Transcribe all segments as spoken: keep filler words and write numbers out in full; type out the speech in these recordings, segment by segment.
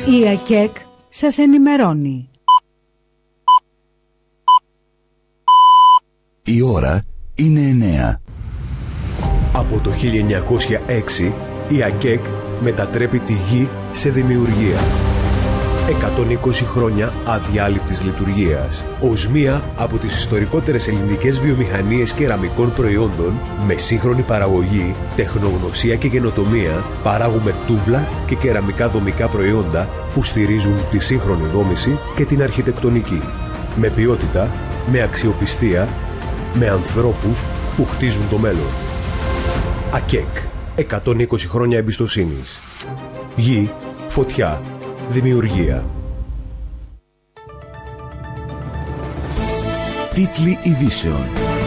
Η ΑΚΕΚ σας ενημερώνει. Η ώρα είναι εννέα. Από το χίλια εννιακόσια έξι η ΑΚΕΚ μετατρέπει τη γη σε δημιουργία. εκατόν είκοσι χρόνια αδιάλειπτης λειτουργίας. Ως μία από τις ιστορικότερες ελληνικές βιομηχανίες κεραμικών προϊόντων, με σύγχρονη παραγωγή, τεχνογνωσία και καινοτομία, παράγουμε τούβλα και κεραμικά δομικά προϊόντα που στηρίζουν τη σύγχρονη δόμηση και την αρχιτεκτονική. Με ποιότητα, με αξιοπιστία, με ανθρώπους που χτίζουν το μέλλον. ΑΚΕΚ. εκατόν είκοσι χρόνια εμπιστοσύνης. Γη, φωτιά, δημιουργία. Τίτλοι ειδήσεων.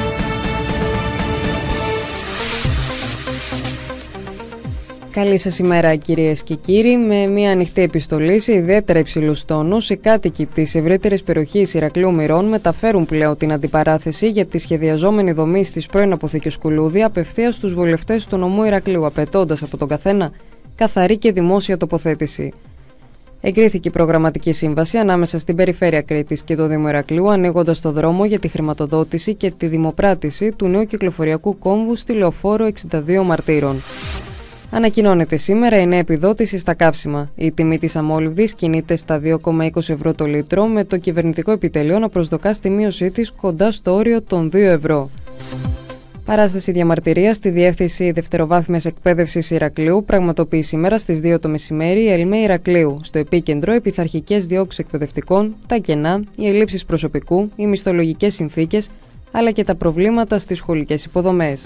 Καλή σας ημέρα κυρίες και κύριοι. Με μια ανοιχτή επιστολή σε ιδιαίτερα υψηλούς τόνους, οι κάτοικοι της ευρύτερης περιοχής Ηρακλείου Μυρών μεταφέρουν πλέον την αντιπαράθεση για τη σχεδιαζόμενη δομή στις πρώην αποθήκες Κουλούδη απευθείας στους βουλευτές του νομού Ηρακλείου, απαιτώντας από τον καθένα καθαρή και δημόσια τοποθέτηση. Εγκρίθηκε η προγραμματική σύμβαση ανάμεσα στην Περιφέρεια Κρήτης και το Δήμο Ηρακλείου, ανοίγοντας το δρόμο για τη χρηματοδότηση και τη δημοπράτηση του νέου κυκλοφοριακού κόμβου στη Λεωφόρο εξήντα δύο Μαρτύρων. Ανακοινώνεται σήμερα η νέα επιδότηση στα καύσιμα. Η τιμή της αμόλυβδης κινείται στα δύο κόμμα είκοσι ευρώ το λίτρο, με το κυβερνητικό επιτελείο να προσδοκά στη μείωσή της κοντά στο όριο των δύο ευρώ. Παράσταση διαμαρτυρίας στη Διεύθυνση Δευτεροβάθμιας Εκπαίδευσης Ηρακλείου πραγματοποιεί σήμερα στις δύο το μεσημέρι η ΕΛΜΕ Ηρακλείου. Στο επίκεντρο, οι πειθαρχικές διώξεις εκπαιδευτικών, τα κενά, οι ελλείψεις προσωπικού, οι μισθολογικές συνθήκες, αλλά και τα προβλήματα στις σχολικές υποδομές.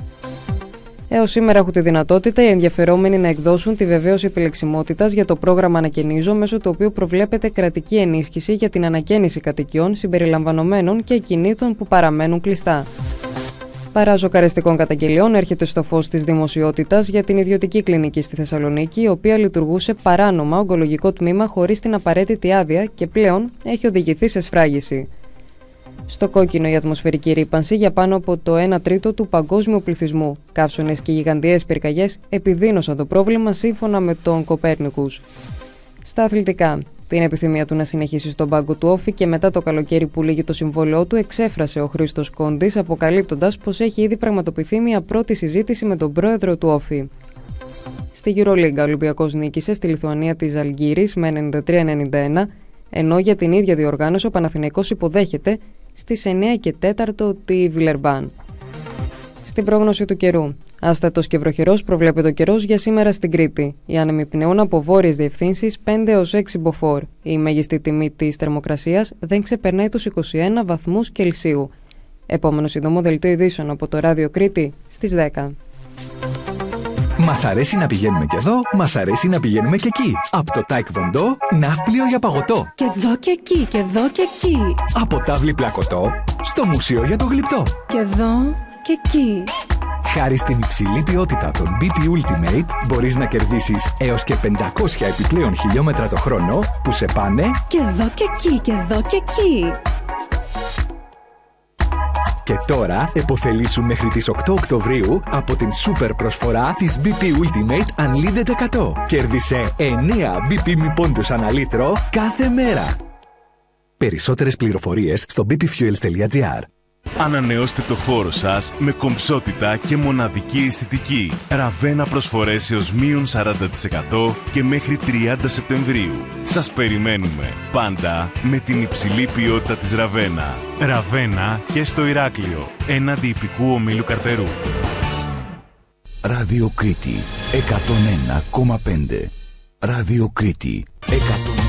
Έως σήμερα έχουν τη δυνατότητα οι ενδιαφερόμενοι να εκδώσουν τη βεβαίωση επιλεξιμότητας για το πρόγραμμα Ανακαινίζω, μέσω του οποίου προβλέπεται κρατική ενίσχυση για την ανακαίνιση κατοικιών συμπεριλαμβανομένων και ακινήτων που παραμένουν κλειστά. Παρά ζοκαριστικών καταγγελιών, έρχεται στο φως της δημοσιότητας για την ιδιωτική κλινική στη Θεσσαλονίκη, η οποία λειτουργούσε παράνομα ογκολογικό τμήμα χωρίς την απαραίτητη άδεια και πλέον έχει οδηγηθεί σε σφράγιση. Στο κόκκινο η ατμοσφαιρική ρύπανση για πάνω από το ένα τρίτο του παγκόσμιου πληθυσμού. Καύσωνες και γιγαντιαίες πυρκαγιές επιδείνωσαν το πρόβλημα σύμφωνα με τον Κοπέρνικους. Στα αθλητικά, την επιθυμία του να συνεχίσει στον πάγκο του Όφη και μετά το καλοκαίρι που λύγει το συμβόλαιό του εξέφρασε ο Χρήστος Κόντης, αποκαλύπτοντας πως έχει ήδη πραγματοποιηθεί μια πρώτη συζήτηση με τον πρόεδρο του Όφη. Στη EuroLeague, ο Ολυμπιακός νίκησε στη Λιθουανία της Ζαλγκύρης με ενενήντα τρία ενενήντα ένα, ενώ για την ίδια διοργάνωση ο Παναθηναϊκός υποδέχεται στις εννέα και τέσσερα τη Βιλερμπάν. Στην πρόγνωση του καιρού. Άστατος και βροχερός προβλέπεται ο καιρός για σήμερα στην Κρήτη. Οι άνεμοι πνέουν από βόρειες διευθύνσεις πέντε έως έξι μποφόρ. Η μέγιστη τιμή της θερμοκρασίας δεν ξεπερνάει τους είκοσι ένα βαθμούς Κελσίου. Επόμενο σύντομο δελτίο ειδήσεων από το Ράδιο Κρήτη στις δέκα. Μας αρέσει να πηγαίνουμε και εδώ, μας αρέσει να πηγαίνουμε και εκεί. Από το Taekwondo, ναύπλιο για παγωτό. Και εδώ και εκεί, και εδώ και εκεί. Από τάβλη πλακωτό, στο μουσείο για το γλυπτό. Και εδώ και εκεί. Χάρη στην υψηλή ποιότητα των μπι πι Ultimate, μπορείς να κερδίσεις έως και πεντακόσια επιπλέον χιλιόμετρα το χρόνο που σε πάνε και εδώ και εκεί, και εδώ και εκεί. Και τώρα επωφελήσου μέχρι τις οκτώ Οκτωβρίου από την σούπερ προσφορά της μπι πι Ultimate Unlimited εκατό. Κέρδισε εννέα μπι πι μη πόντους ανά λίτρο κάθε μέρα. Περισσότερες πληροφορίες στο μπι πι fuels τελεία τζι άρ. Ανανεώστε το χώρο σας με κομψότητα και μοναδική αισθητική. Ραβένα προσφορές έως μείον σαράντα τοις εκατό και μέχρι τριάντα Σεπτεμβρίου. Σας περιμένουμε πάντα με την υψηλή ποιότητα της Ραβένα. Ραβένα και στο Ηράκλειο, έναντι ιππικού ομίλου Καρτερού. Ράδιο Κρήτη εκατόν ένα κόμμα πέντε. Ράδιο Κρήτη εκατόν.